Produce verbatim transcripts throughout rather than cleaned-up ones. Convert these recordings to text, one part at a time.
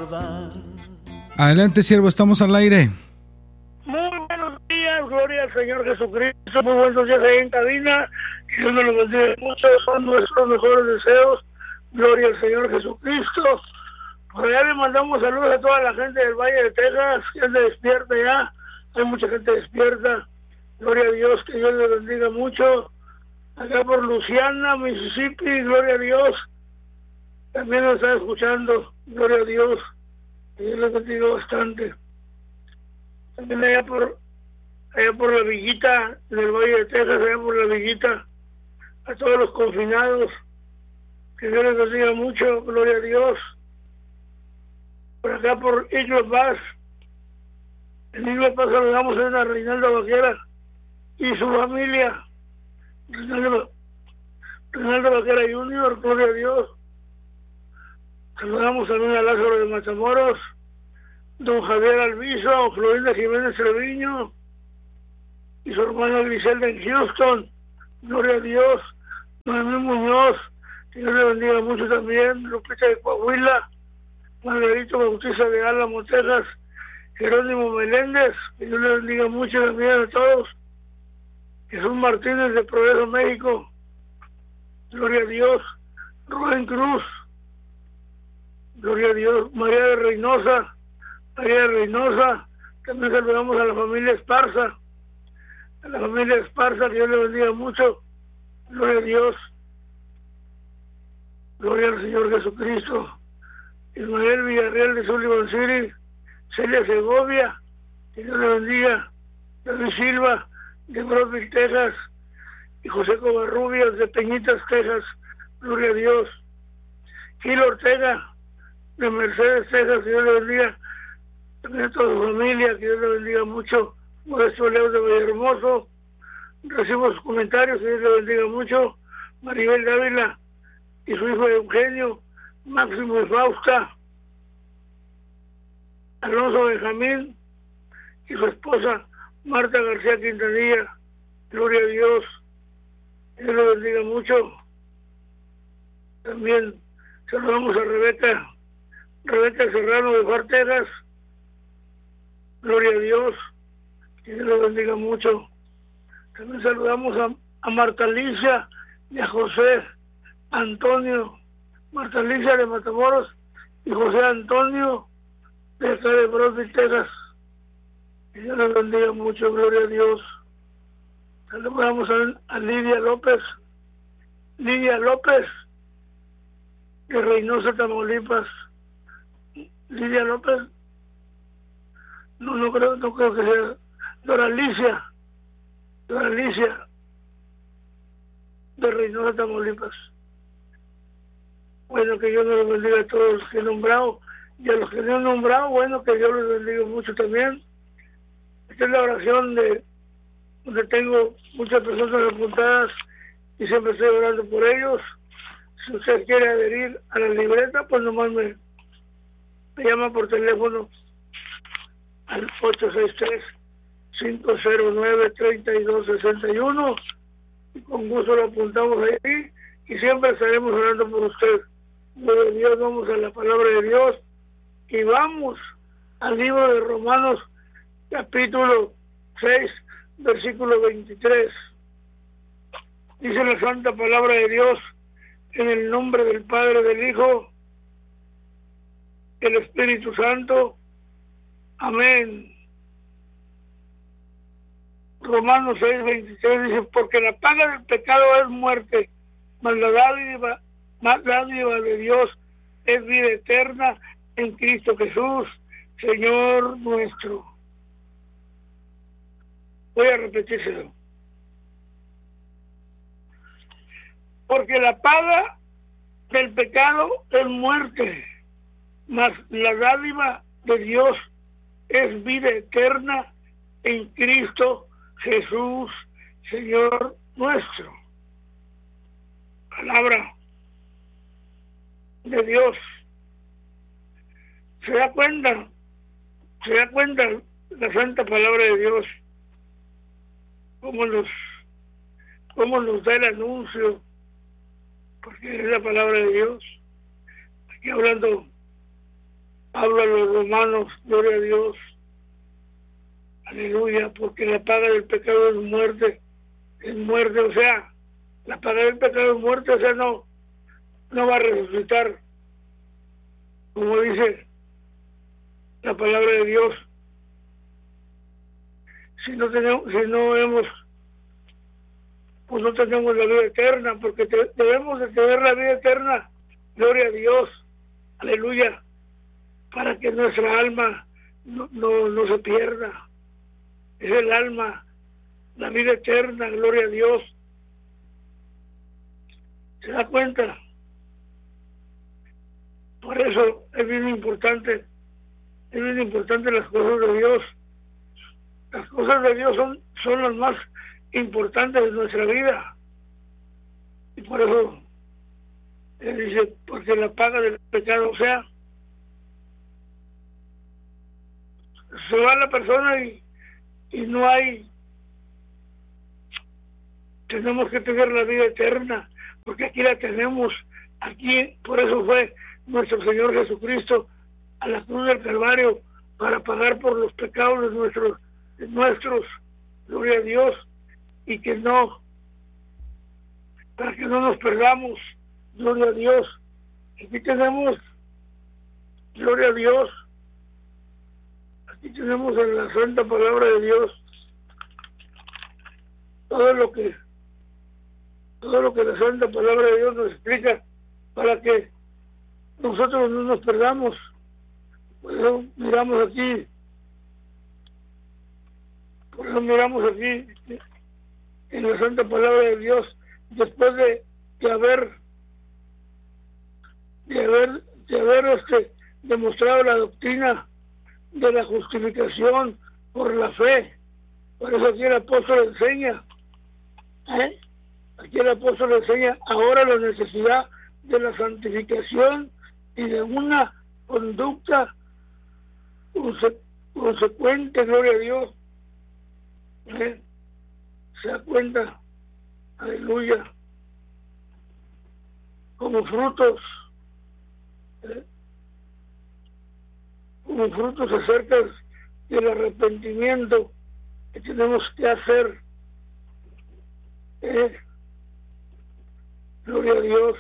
verdad. Adelante, siervo, estamos al aire. Muy buenos días, gloria al Señor Jesucristo. Muy buenos días ahí en cabina. Que Dios nos lo bendiga mucho. Son nuestros mejores deseos. Gloria al Señor Jesucristo. Por allá le mandamos saludos a toda la gente del Valle de Texas, gente despierta ya. Hay mucha gente despierta. Gloria a Dios, que Dios le bendiga mucho. Acá por Luciana, Mississippi, gloria a Dios. También nos está escuchando, gloria a Dios. Que Dios le bendiga bastante. También allá por, allá por la Villita, en el Valle de Texas, allá por la Villita, a todos los confinados. Que Dios les bendiga mucho, gloria a Dios. Por acá por Eagle Pass, en Eagle Pass saludamos a Reinaldo Vaquera y su familia. Reinaldo, Reinaldo Vaquera junior, gloria a Dios. Saludamos también a Lázaro de Matamoros, don Javier Alviso, Florinda Jiménez Treviño y su hermana Griselda en Houston, gloria a Dios. Noemí Muñoz, que Dios le bendiga mucho también. Lupita de Coahuila, Margarito Bautista de Álamo, Texas, Jerónimo Meléndez, que Dios le bendiga mucho también a todos. Jesús Martínez de Progreso, México, gloria a Dios. Rubén Cruz, gloria a Dios. María de Reynosa, María de Reynosa, también saludamos a la familia Esparza, a la familia Esparza, que Dios le bendiga mucho, gloria a Dios. Gloria al Señor Jesucristo. Ismael Villarreal de Sullivan City, Celia Segovia, que Dios le bendiga. David Silva de Broadville, Texas, y José Covarrubias de Peñitas, Texas, gloria a Dios. Gil Ortega de Mercedes, Texas, que Dios le bendiga. También a toda su familia, que Dios le bendiga mucho. Modesto Leo de Villahermoso, recibo sus comentarios, que Dios le bendiga mucho. Maribel Dávila y su hijo Eugenio, Máximo y Fausta, Alonso Benjamín y su esposa Marta García Quintanilla, gloria a Dios, Dios le bendiga mucho. También saludamos a Rebeca, Rebeca Serrano de Far Texas, gloria a Dios, Dios le bendiga mucho. También saludamos a, a Marta Alicia y a José Antonio, Marta Alicia de Matamoros y José Antonio de acá de Broadville, Texas. Que Dios les bendiga mucho, gloria a Dios. Saludamos a, a Lidia López, Lidia López de Reynosa, Tamaulipas. Lidia López, no, no creo, no creo que sea. Dora Alicia, Dora Alicia de Reynosa, Tamaulipas. Bueno, que Dios les bendiga a todos los que he nombrado y a los que no he nombrado, bueno, que Dios les bendiga mucho también. Esta es la oración de donde tengo muchas personas apuntadas y siempre estoy orando por ellos. Si usted quiere adherir a la libreta, pues nomás me, me llama por teléfono al ocho seis tres, cinco cero nueve, tres dos seis uno y con gusto lo apuntamos ahí y siempre estaremos orando por usted. Gloria a Dios, vamos a la palabra de Dios y vamos al libro de Romanos capítulo seis versículo veintitrés. Dice la santa palabra de Dios: en el nombre del Padre, del Hijo, del Espíritu Santo, amén. Romanos seis veintitrés dice: porque la paga del pecado es muerte, mas la dádiva más dádiva de Dios es vida eterna en Cristo Jesús, Señor nuestro. Voy a repetírselo. Porque la paga del pecado es muerte, mas la dádiva de Dios es vida eterna en Cristo Jesús, Señor nuestro. Palabra de Dios. Se da cuenta, se da cuenta la santa palabra de Dios, cómo nos, cómo nos da el anuncio, porque es la palabra de Dios. Aquí hablando habla a los romanos, gloria a Dios, aleluya, porque la paga del pecado es muerte, es muerte, o sea, la paga del pecado es muerte, o sea, no, no va a resucitar, como dice la palabra de Dios. Si no tenemos, si no hemos, pues no tenemos la vida eterna, porque te, debemos de tener la vida eterna, gloria a Dios, aleluya, para que nuestra alma no, no, no se pierda. Es el alma, la vida eterna, gloria a Dios. ¿Se da cuenta? Por eso es bien importante, es bien importante las cosas de Dios. Las cosas de Dios son, son las más importantes de nuestra vida. Y por eso Él dice, porque la paga del pecado, o sea, se va la persona y, y no hay, tenemos que tener la vida eterna, porque aquí la tenemos, aquí, por eso fue nuestro Señor Jesucristo a la cruz del Calvario, para pagar por los pecados de nuestros, de nuestros, gloria a Dios, y que no, para que no nos perdamos, gloria a Dios. Aquí tenemos, gloria a Dios, aquí tenemos en la santa palabra de Dios todo lo que todo lo que la santa palabra de Dios nos explica para que nosotros no nos perdamos. Por eso miramos aquí, por eso miramos aquí en la santa palabra de Dios, después de, de haber de haber de haber este demostrado la doctrina de la justificación por la fe. Por eso aquí el apóstol enseña, ¿eh? Aquí el apóstol enseña ahora la necesidad de la santificación y de una conducta conse- consecuente, gloria a Dios. ¿Eh? Se da cuenta, aleluya, como frutos, ¿eh? como frutos acerca del arrepentimiento que tenemos que hacer. ¿Eh? Gloria a Dios.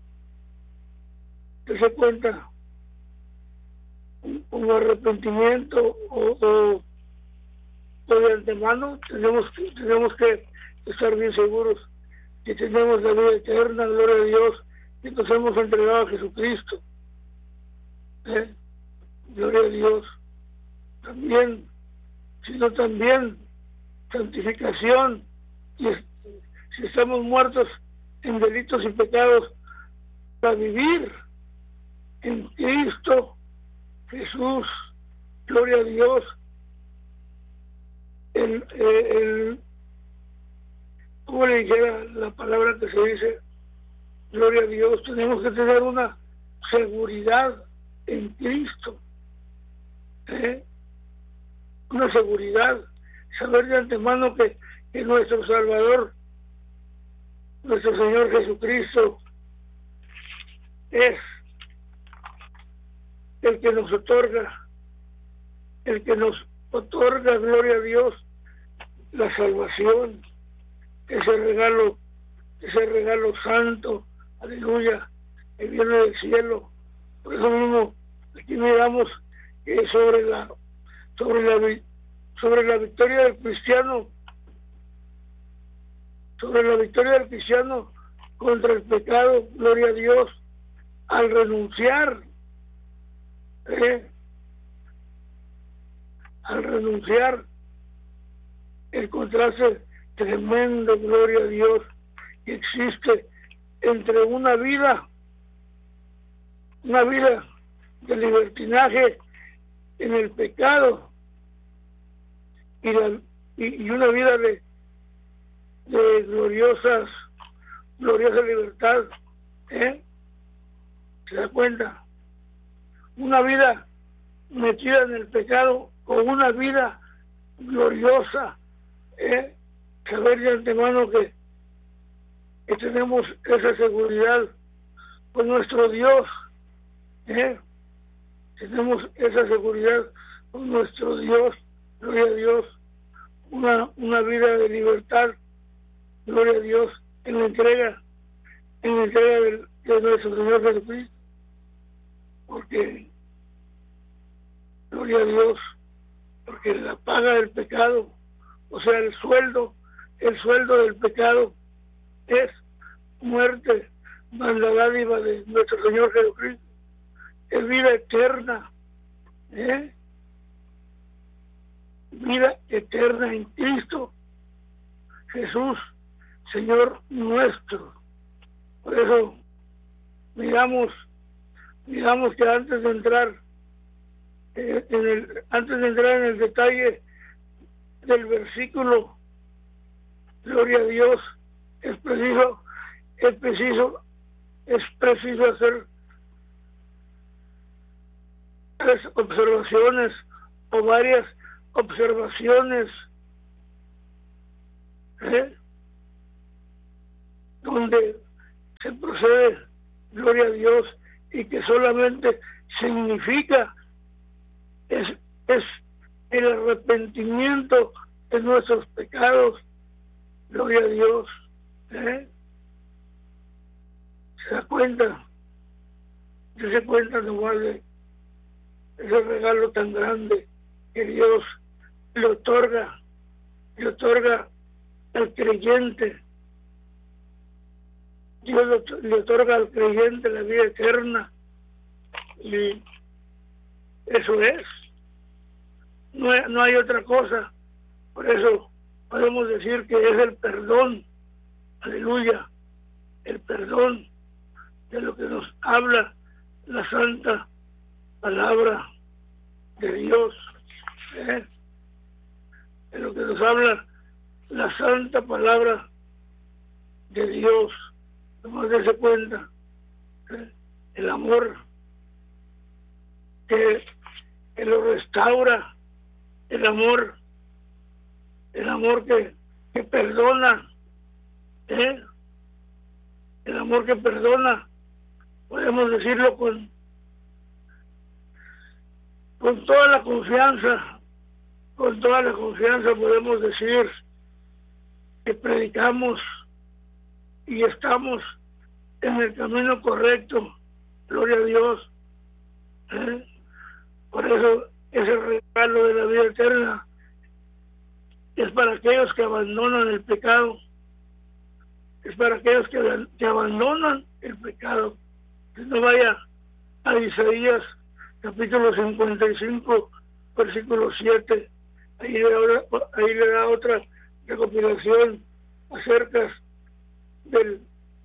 ¿Te se cuenta? Un, un arrepentimiento o, o, o de antemano tenemos que, tenemos que estar bien seguros que tenemos la vida eterna, gloria a Dios, que nos hemos entregado a Jesucristo. ¿Eh? Gloria a Dios. También, sino también santificación, y si estamos muertos en delitos y pecados, para vivir en Cristo Jesús, gloria a Dios. El, el, el ¿cómo le dijera la palabra que se dice? Gloria a Dios, tenemos que tener una seguridad en Cristo, ¿eh? Una seguridad, saber de antemano que, que nuestro Salvador, nuestro Señor Jesucristo, es el que nos otorga, el que nos otorga, gloria a Dios, la salvación, ese regalo, ese regalo santo, aleluya, que viene del cielo. Por eso mismo aquí miramos que sobre la sobre la sobre la victoria del cristiano, sobre la victoria del cristiano contra el pecado, gloria a Dios, al renunciar, ¿eh? al renunciar, el contraste tremendo, gloria a Dios, que existe entre una vida, una vida de libertinaje en el pecado y, la, y, y una vida de, de gloriosas, gloriosa libertad, ¿eh? ¿Se da cuenta? Una vida metida en el pecado con una vida gloriosa, ¿eh? Saber de antemano que, que tenemos esa seguridad con nuestro Dios, ¿eh? tenemos esa seguridad con nuestro Dios, gloria a Dios, una, una vida de libertad, gloria a Dios, en la entrega, en la entrega de, de nuestro Señor Jesucristo, porque, gloria a Dios, porque la paga del pecado, o sea, el sueldo, el sueldo del pecado es muerte, más la dádiva de nuestro Señor Jesucristo es vida eterna, ¿eh? Vida eterna en Cristo Jesús, Señor nuestro. Por eso miramos, miramos que antes de entrar eh, en el, antes de entrar en el detalle del versículo, gloria a Dios, es preciso, es preciso, es preciso hacer tres observaciones o varias observaciones, ¿eh? donde se procede, gloria a Dios, y que solamente significa es, es el arrepentimiento de nuestros pecados, gloria a Dios, ¿eh? se da cuenta, se da cuenta nomás de ese regalo tan grande que Dios le otorga, le otorga al creyente. Dios le otorga al creyente la vida eterna, y eso es, no hay, no hay otra cosa. Por eso podemos decir que es el perdón, aleluya, el perdón de lo que nos habla la santa palabra de Dios, ¿eh? de lo que nos habla la santa palabra de Dios. Tomás darse cuenta, ¿eh? el amor que, que lo restaura, el amor, el amor que, que perdona, ¿eh? el amor que perdona, podemos decirlo con con toda la confianza, con toda la confianza podemos decir que predicamos y estamos en el camino correcto, gloria a Dios, ¿eh? Por eso ese regalo de la vida eterna es para aquellos que abandonan el pecado, es para aquellos que, que abandonan el pecado, que no vaya a Isaías capítulo cincuenta y cinco, versículo siete, ahí le da, ahí le da otra recopilación acerca del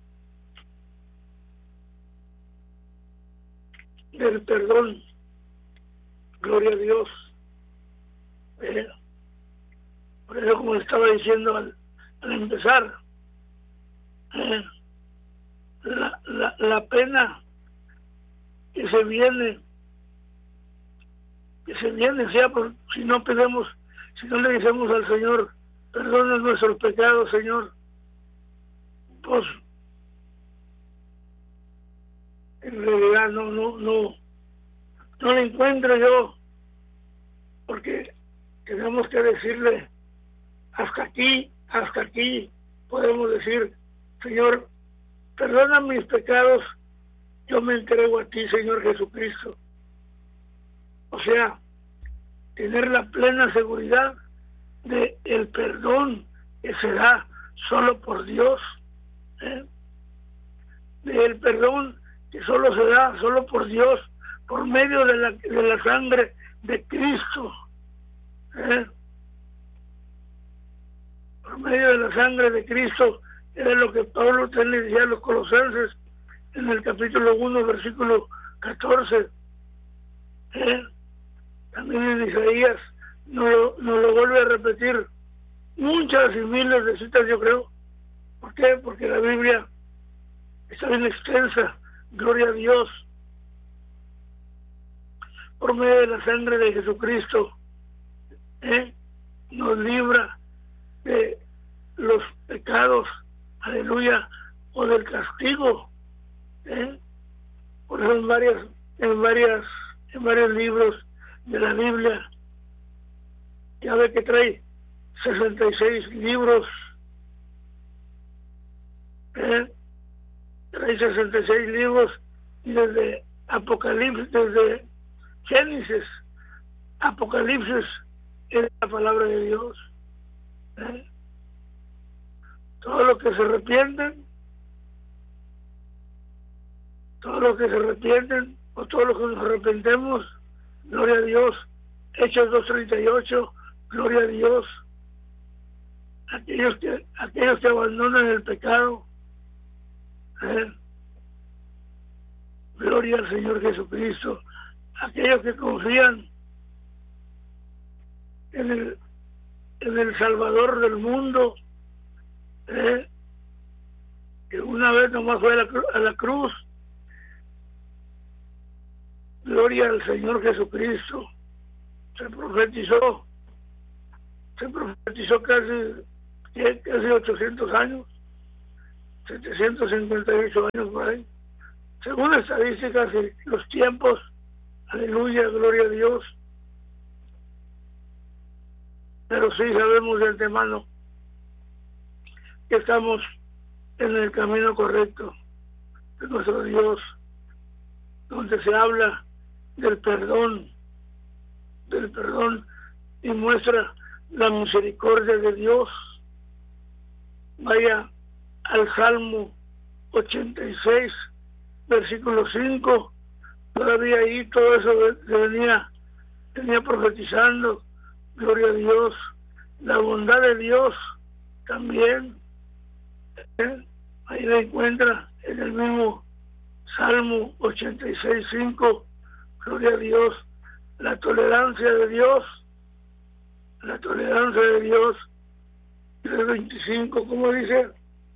del perdón, gloria a Dios. Eh, por eso, como estaba diciendo al, al empezar, eh, la, la, la pena que se viene que se viene sea por, si no pedimos, si no le decimos al Señor, perdona nuestros pecados, Señor, pues en realidad no, no, no, no le encuentro yo, porque tenemos que decirle hasta aquí, hasta aquí, podemos decir, Señor, perdona mis pecados, yo me entrego a ti, Señor Jesucristo. O sea, tener la plena seguridad de el perdón que se da solo por Dios, ¿eh? de el perdón que solo se da solo por Dios, por medio de la, de la sangre de Cristo, ¿eh? por medio de la sangre de Cristo, era lo que Pablo le decía a los colosenses en el capítulo uno, versículo catorce, ¿eh? También en Isaías nos lo, nos lo vuelve a repetir muchas y miles de citas, yo creo. ¿Por qué? Porque la Biblia está bien extensa, gloria a Dios. Por medio de la sangre de Jesucristo, ¿eh? nos libra de los pecados, aleluya, o del castigo, ¿eh? Por eso en varias, en varias en varios libros de la Biblia. Ya ve que trae sesenta y seis libros, ¿eh? Trae sesenta y seis libros, y desde Apocalipsis, desde Génesis, Apocalipsis es la palabra de Dios. ¿Eh? Todo lo que se arrepienten, todo lo que se arrepienten, o todo lo que nos arrepentemos, gloria a Dios. Hechos dos treinta y ocho, gloria a Dios. Aquellos que, aquellos que abandonan el pecado, ¿eh? Gloria al Señor Jesucristo. Aquellos que confían en el, en el Salvador del mundo, ¿eh? Que una vez nomás fue a la, a la cruz. Gloria al Señor Jesucristo. Se profetizó, se profetizó casi, casi ochocientos años, setecientos cincuenta y ocho años por ahí. Según estadísticas y los tiempos, aleluya, gloria a Dios. Pero sí sabemos de antemano que estamos en el camino correcto de nuestro Dios, donde se habla del perdón, del perdón y muestra la misericordia de Dios. Vaya al Salmo ochenta y seis, versículo cinco, todavía ahí todo eso se venía, venía profetizando, gloria a Dios, la bondad de Dios también, ¿eh? Ahí la encuentra en el mismo Salmo ochenta y seis, cinco, gloria a Dios, la tolerancia de Dios, la tolerancia de Dios, tres veinticinco, ¿cómo dice?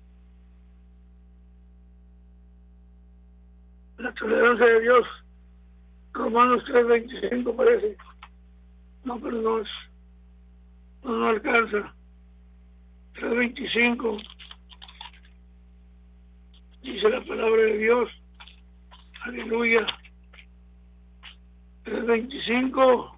La tolerancia de Dios, Romanos tres veinticinco parece, no, pero no es, no, no alcanza, tres veinticinco, dice la palabra de Dios, aleluya, tres veinticinco,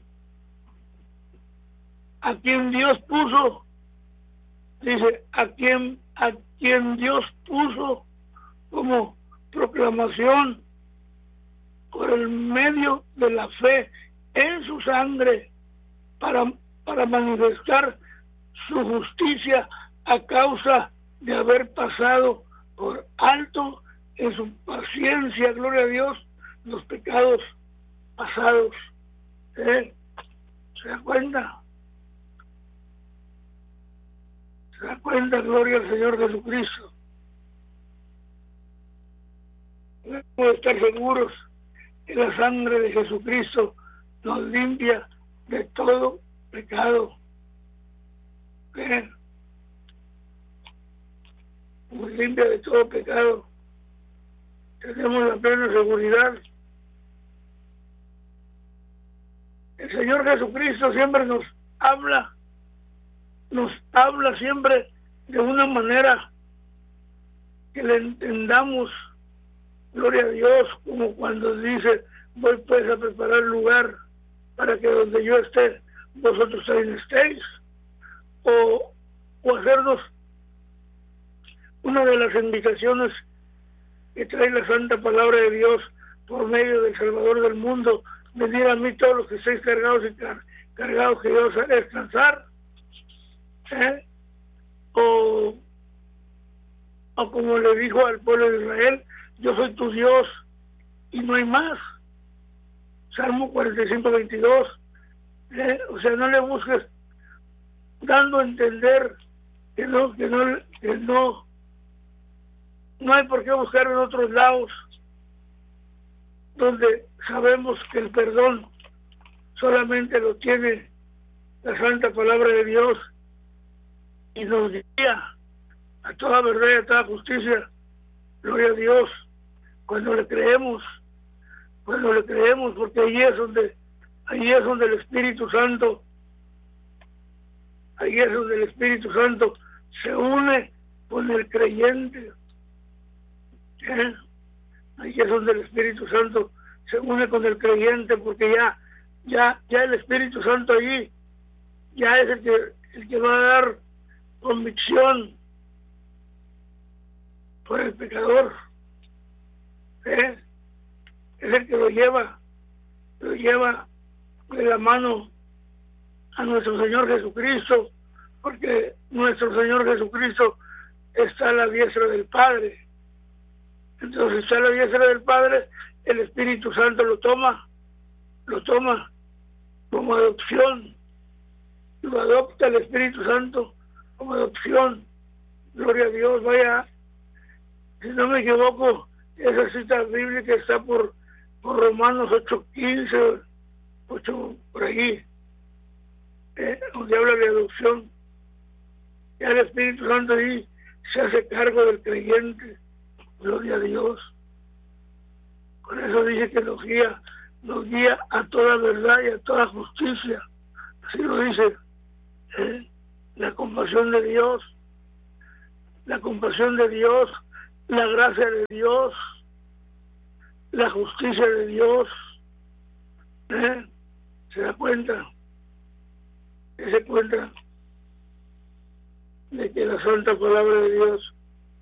a quien Dios puso, dice, a quien, a quien Dios puso como proclamación por el medio de la fe en su sangre para, para manifestar su justicia a causa de haber pasado por alto en su paciencia, gloria a Dios, los pecados pasados. ¿Eh? ¿Se da cuenta? ¿Se da cuenta? Gloria al Señor Jesucristo. Debemos estar seguros que la sangre de Jesucristo nos limpia de todo pecado. ¿Eh? Nos limpia de todo pecado. Tenemos la plena seguridad. El Señor Jesucristo siempre nos habla, nos habla siempre de una manera que le entendamos, gloria a Dios, como cuando dice, voy pues a preparar lugar para que donde yo esté, vosotros también estéis, o, o hacernos una de las indicaciones que trae la santa palabra de Dios por medio del Salvador del mundo: venid a mí todos los que estéis cargados y car cargados, que yo os haré descansar. ¿Eh? O, o como le dijo al pueblo de Israel, yo soy tu Dios y no hay más. Salmo cuarenta y cinco, veintidós. ¿Eh? O sea, no le busques, dando a entender que no, que no, que no, no hay por qué buscar en otros lados, donde sabemos que el perdón solamente lo tiene la santa palabra de Dios y nos guía a toda verdad y a toda justicia. Gloria a Dios, cuando le creemos, cuando le creemos, porque ahí es donde, ahí es donde el Espíritu Santo, ahí es donde el Espíritu Santo se une con el creyente. ¿Eh? Ahí es donde el Espíritu Santo se une con el creyente, porque ya, ya, ya el Espíritu Santo allí, ya es el que, el que va a dar convicción por el pecador, ¿eh? Es el que lo lleva, lo lleva de la mano a nuestro Señor Jesucristo, porque nuestro Señor Jesucristo está a la diestra del Padre. Entonces está a la diestra del Padre, el Espíritu Santo lo toma, lo toma como adopción, lo adopta el Espíritu Santo como adopción. Gloria a Dios. Vaya, si no me equivoco, esa cita bíblica está por, por Romanos ocho quince, ocho por ahí, eh, donde habla de adopción. Ya el Espíritu Santo ahí se hace cargo del creyente. Gloria a Dios. Por eso dice que nos guía, nos guía a toda verdad y a toda justicia. Así lo dice, ¿eh? La compasión de Dios, la compasión de Dios, la gracia de Dios, la justicia de Dios, ¿eh? Se da cuenta, se da cuenta de que la santa palabra de Dios